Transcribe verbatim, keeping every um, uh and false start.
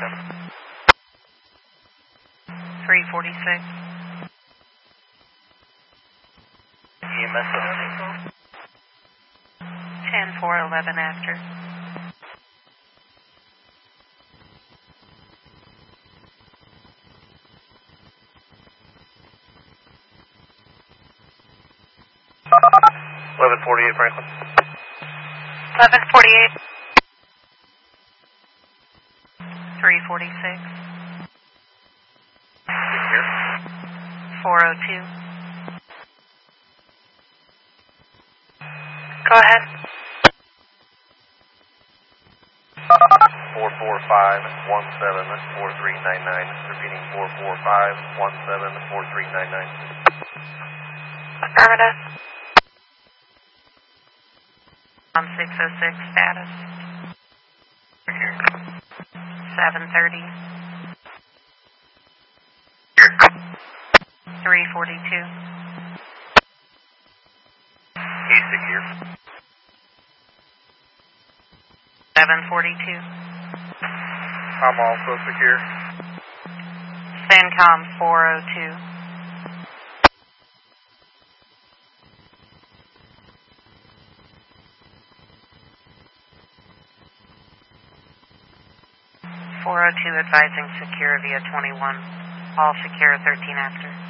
three forty-six. E M S seventeen. ten four eleven after. eleven forty-eight Franklin. eleven forty-eight. three forty-six. Secure. four oh two. Go ahead. four four five one seven four three nine nine. Repeating four four five one seven four three nine nine. Affirmative. On six oh six status. seven thirty. three forty-two. He's secure. seven forty-two. I'm also secure. CENTCOM four oh two. four oh two advising secure via twenty-one. All secure thirteen after.